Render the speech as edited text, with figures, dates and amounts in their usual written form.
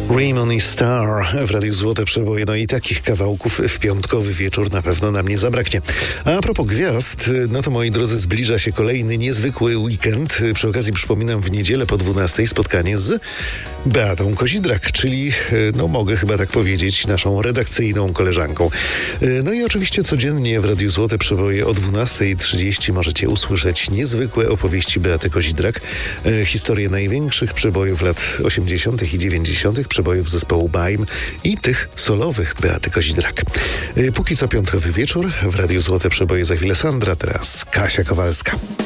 Raymond i Star w Radiu Złote Przeboje. No i takich kawałków w piątkowy wieczór na pewno nam nie zabraknie. A propos gwiazd, no to moi drodzy, zbliża się kolejny niezwykły weekend. Przy okazji przypominam, w niedzielę po 12 spotkanie z Beatą Kozidrak, czyli, no mogę chyba tak powiedzieć, naszą redakcyjną koleżanką. No i oczywiście codziennie w Radiu Złote Przeboje o 12:30 możecie usłyszeć niezwykłe opowieści Beaty Kozidrak, historię największych przebojów lat 80. i 90., przebojów zespołu Baim i tych solowych Beaty Kozidrak. Póki co piątkowy wieczór w Radiu Złote Przeboje, za chwilę Sandra, teraz Kasia Kowalska.